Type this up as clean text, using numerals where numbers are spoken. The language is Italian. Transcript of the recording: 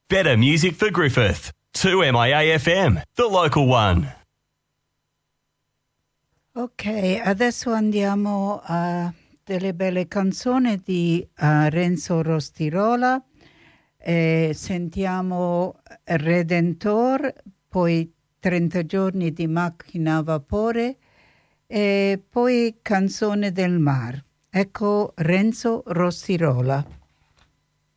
Better music for Griffith. 2MIA-FM, the local one. Ok, adesso andiamo a delle belle canzoni di Renzo Rostirola. Sentiamo Redentor, poi 30 giorni di macchina a vapore e poi Canzone del Mar. Ecco Renzo Rostirola.